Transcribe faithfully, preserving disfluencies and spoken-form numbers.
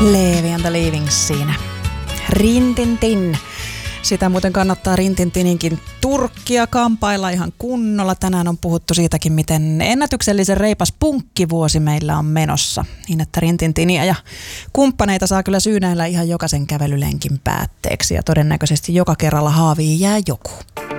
Leevi and the Leavings siinä. Rintintin. Sitä muuten kannattaa Rintintininkin turkkia kampailla ihan kunnolla. Tänään on puhuttu siitäkin, miten ennätyksellisen reipas punkkivuosi meillä on menossa. Niin, että Rintintiniä ja kumppaneita saa kyllä syynäillä ihan jokaisen kävelylenkin päätteeksi. Ja todennäköisesti joka kerralla haaviin jää joku.